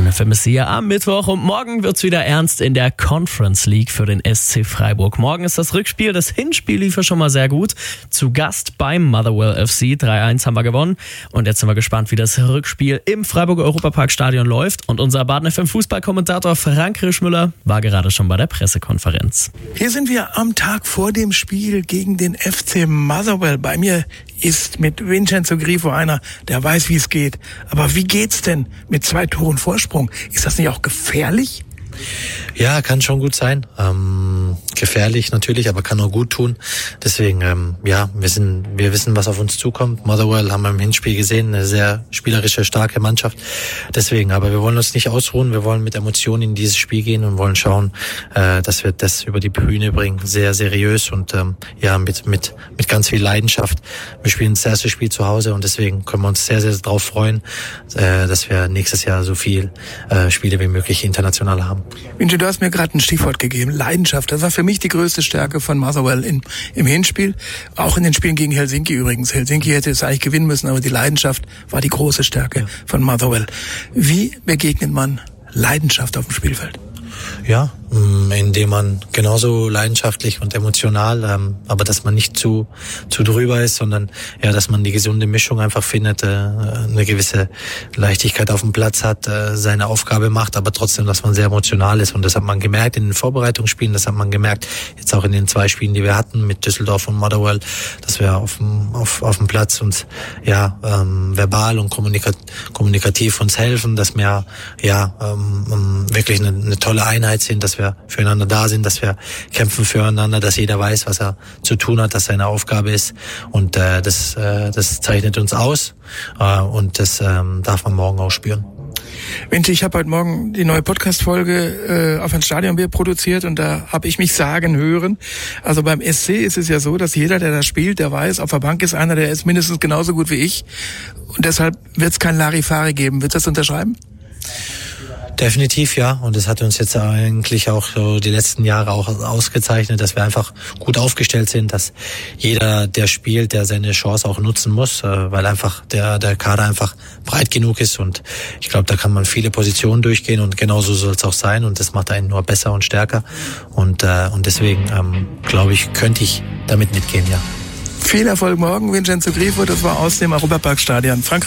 Baden FM ist hier am Mittwoch und morgen wird's wieder ernst in der Conference League für den SC Freiburg. Morgen ist das Rückspiel, das Hinspiel lief ja schon mal sehr gut. Zu Gast beim Motherwell FC, 3-1 haben wir gewonnen. Und jetzt sind wir gespannt, wie das Rückspiel im Freiburger Europapark-Stadion läuft. Und unser Baden FM Fußballkommentator Frank Rischmüller war gerade schon bei der Pressekonferenz. Hier sind wir am Tag vor dem Spiel gegen den FC Motherwell. Bei mir ist mit Vincenzo Grifo einer, der weiß, wie es geht. Aber wie geht's denn mit 2 Toren Vorsprung? Ist das nicht auch gefährlich? Ja, kann schon gut sein. Gefährlich natürlich, aber kann auch gut tun. Deswegen, wir wissen, was auf uns zukommt. Motherwell haben wir im Hinspiel gesehen, eine sehr spielerische, starke Mannschaft. Deswegen, aber wir wollen uns nicht ausruhen. Wir wollen mit Emotionen in dieses Spiel gehen und wollen schauen, dass wir das über die Bühne bringen. Sehr seriös und mit ganz viel Leidenschaft. Wir spielen das erste Spiel zu Hause und deswegen können wir uns sehr, sehr darauf freuen, dass wir nächstes Jahr so viel Spiele wie möglich international haben. Vinci, du hast mir gerade ein Stichwort gegeben, Leidenschaft. Das war für mich die größte Stärke von Motherwell im Hinspiel. Auch in den Spielen gegen Helsinki übrigens. Helsinki hätte es eigentlich gewinnen müssen, aber die Leidenschaft war die große Stärke von Motherwell. Wie begegnet man Leidenschaft auf dem Spielfeld? Ja, indem man genauso leidenschaftlich und emotional, aber dass man nicht zu drüber ist, sondern ja, dass man die gesunde Mischung einfach findet, eine gewisse Leichtigkeit auf dem Platz hat, seine Aufgabe macht, aber trotzdem, dass man sehr emotional ist. Und das hat man gemerkt in den Vorbereitungsspielen, das hat man gemerkt jetzt auch in den 2 Spielen, die wir hatten mit Düsseldorf und Motherwell, dass wir auf dem Platz uns verbal und kommunikativ uns helfen, dass wir wirklich eine tolle Einheit sind, dass wir füreinander da sind, dass wir kämpfen füreinander, dass jeder weiß, was er zu tun hat, dass seine Aufgabe ist. Und das zeichnet uns aus und das darf man morgen auch spüren. Vinci, ich habe heute Morgen die neue Podcast-Folge auf ein Stadionbier produziert und da habe ich mich sagen hören. Also beim SC ist es ja so, dass jeder, der da spielt, der weiß, auf der Bank ist einer, der ist mindestens genauso gut wie ich. Und deshalb wird es kein Larifari geben. Wird das unterschreiben? Definitiv, ja. Und das hat uns jetzt eigentlich auch so die letzten Jahre auch ausgezeichnet, dass wir einfach gut aufgestellt sind, dass jeder, der spielt, der seine Chance auch nutzen muss, weil einfach der Kader einfach breit genug ist. Und ich glaube, da kann man viele Positionen durchgehen und genauso soll es auch sein. Und das macht einen nur besser und stärker. Und deswegen, glaube ich, könnte ich damit mitgehen, ja. Viel Erfolg morgen, Vincenzo Grifo. Das war aus dem Europapark-Stadion. Frank